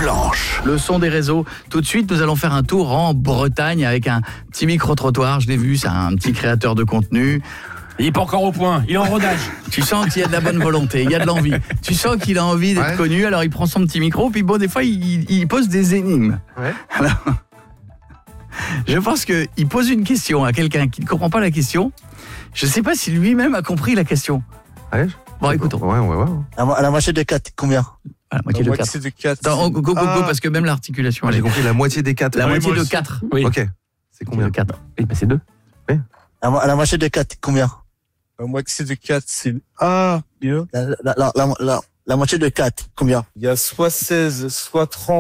Blanche. Le son des réseaux. Tout de suite, nous allons faire un tour en Bretagne avec un petit micro-trottoir. Je l'ai vu, c'est un petit créateur de contenu. Il est pas encore au point, il est en rodage. Tu sens qu'il y a de la bonne volonté, il y a de l'envie. Tu sens qu'il a envie d'être connu, alors il prend son petit micro, puis bon, des fois, il pose des énigmes. Ouais. Alors, je pense qu'il pose une question à quelqu'un qui ne comprend pas la question. Je ne sais pas si lui-même a compris la question. Ouais. Bon, écoutons. Ouais, on va voir. La moitié de 4, combien? À la moitié de 4. de 4. Attends, go, parce que même l'articulation... Moi, j'ai compris la moitié des 4. La moitié de 4. Oui. Ok. C'est combien? 4. Oui, bah c'est 2. La moitié de 4, combien? La moitié de 4, c'est... Ah, bien. La moitié de 4, combien? Il y a soit 16, soit 30.